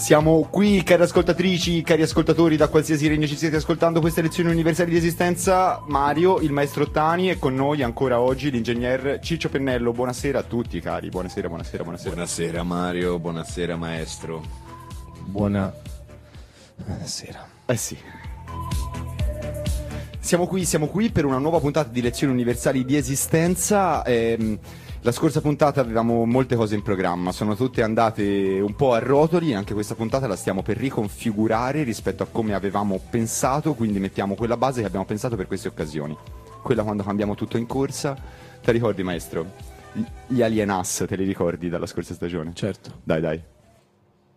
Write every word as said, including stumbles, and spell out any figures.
Siamo qui, cari ascoltatrici, cari ascoltatori da qualsiasi regno ci siete ascoltando queste lezioni universali di esistenza. Mario, il maestro Ottani, e con noi ancora oggi l'ingegner Ciccio Pennello. Buonasera a tutti, cari. Buonasera, buonasera, buonasera. Buonasera Mario, buonasera maestro. Buona... Buonasera. Eh sì. Siamo qui, siamo qui per una nuova puntata di lezioni universali di esistenza. Ehm, la scorsa puntata avevamo molte cose in programma, sono tutte andate un po' a rotoli, anche questa puntata la stiamo per riconfigurare rispetto a come avevamo pensato, quindi mettiamo quella base che abbiamo pensato per queste occasioni. Quella quando cambiamo tutto in corsa. Te ricordi, maestro? Gli Alienas, te li ricordi dalla scorsa stagione? Certo. Dai, dai.